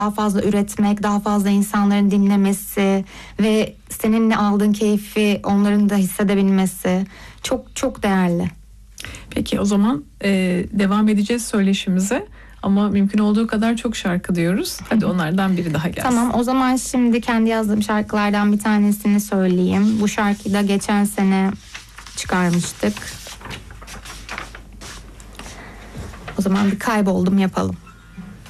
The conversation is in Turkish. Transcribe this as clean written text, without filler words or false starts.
daha fazla üretmek, daha fazla insanların dinlemesi ve seninle aldığın keyfi onların da hissedebilmesi çok çok değerli. Peki o zaman devam edeceğiz söyleşimize. Ama mümkün olduğu kadar çok şarkı diyoruz. Hadi onlardan biri daha gelsin. Tamam, o zaman şimdi kendi yazdığım şarkılardan bir tanesini söyleyeyim. Bu şarkıyı da geçen sene çıkarmıştık. O zaman bir kayboldum yapalım.